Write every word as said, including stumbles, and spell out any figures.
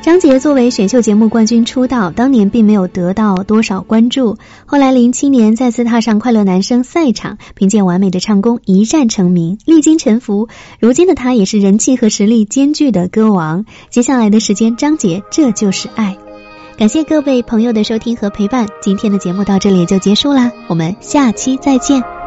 张杰作为选秀节目冠军出道，当年并没有得到多少关注，后来零七年再次踏上快乐男声赛场，凭借完美的唱功一战成名，历经沉浮，如今的他也是人气和实力兼具的歌王。接下来的时间，张杰这就是爱。感谢各位朋友的收听和陪伴，今天的节目到这里就结束啦，我们下期再见。